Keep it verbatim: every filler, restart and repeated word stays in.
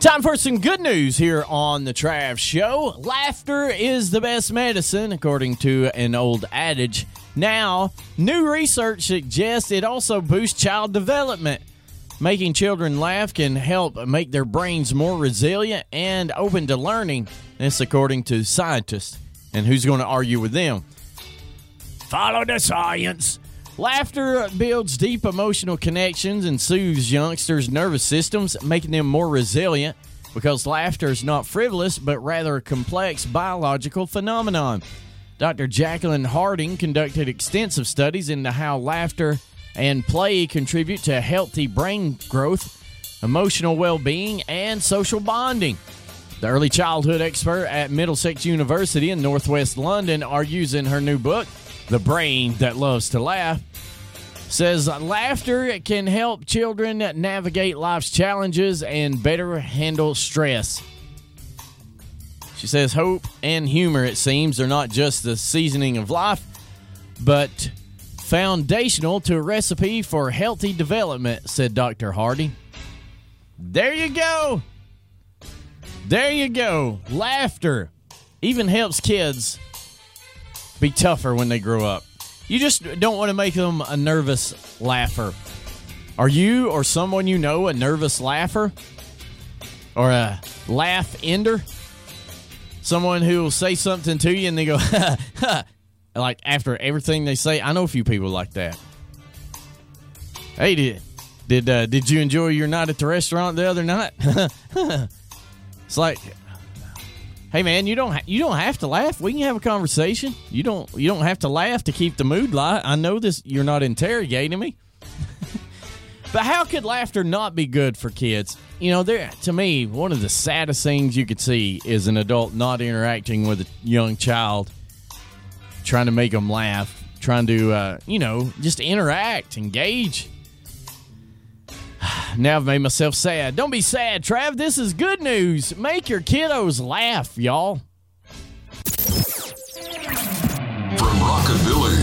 Time for some good news here on the Trav Show. Laughter is the best medicine, according to an old adage. Now, new research suggests it also boosts child development. Making children laugh can help make their brains more resilient and open to learning. This according to scientists. And who's going to argue with them? Follow the science. Laughter builds deep emotional connections and soothes youngsters' nervous systems, making them more resilient because laughter is not frivolous, but rather a complex biological phenomenon. Doctor Jacqueline Harding conducted extensive studies into how laughter and play contribute to healthy brain growth, emotional well-being, and social bonding. The early childhood expert at Middlesex University in northwest London argues in her new book, The Brain That Loves to Laugh, says laughter can help children navigate life's challenges and better handle stress. She says hope and humor, it seems, are not just the seasoning of life, but foundational to a recipe for healthy development, said Doctor Harding. There you go. There you go. Laughter even helps kids be tougher when they grow up. You just don't want to make them a nervous laugher. Are you or someone you know a nervous laugher? Or a laugh ender? Someone who will say something to you and they go, ha, ha. Like after everything they say. I know a few people like that. Hey, did did, uh, did you enjoy your night at the restaurant the other night? It's like, hey man, you don't ha- you don't have to laugh. We can have a conversation. You don't you don't have to laugh to keep the mood light. I know this. You're not interrogating me. But how could laughter not be good for kids? You know, there to me, one of the saddest things you could see is an adult not interacting with a young child, trying to make them laugh, trying to uh, you know just interact, engage. Now I've made myself sad. Don't be sad, Trav. This is good news. Make your kiddos laugh, y'all. From rockabilly